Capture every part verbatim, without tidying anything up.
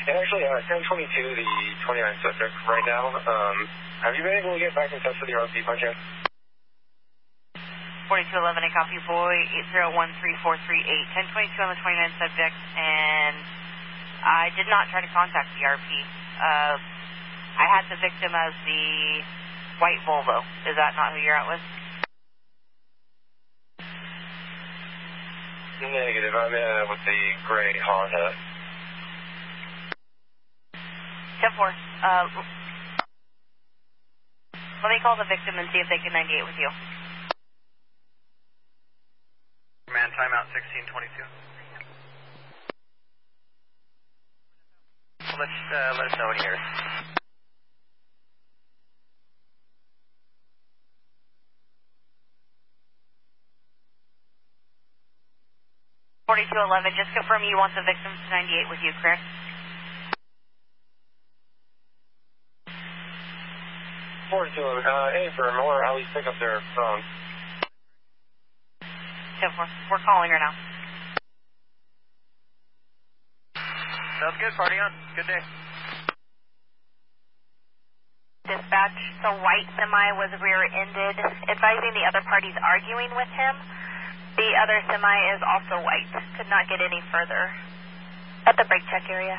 And actually, uh, ten twenty-two, the twenty-nine subject right now, um, have you been able to get back in touch with your R P by chance? forty-two eleven, a copy, boy, eight zero one three four three eight, ten twenty-two on the twenty-nine subject, and I did not try to contact the R P. Uh, I had the victim as the white Volvo. Is that not who you're out with? Negative, I'm uh, with the gray Honda. ten four, uh, let me call the victim and see if they can ninety-eight with you. Man, timeout sixteen twenty-two. Well, let's, uh, let us know when you hear it. forty-two eleven, just confirm you want the victim to ninety-eight with you, correct? forty-two eleven, uh, any firm, or at least pick up their phone. ten four, we're calling her now. Sounds good, party on. Good day. Dispatch, the white semi was rear-ended, advising the other parties arguing with him. The other semi is also white. Could not get any further at the brake check area.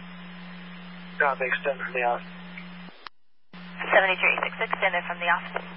Copy, extended from the office. seventy-three eighty-six, extended from the office.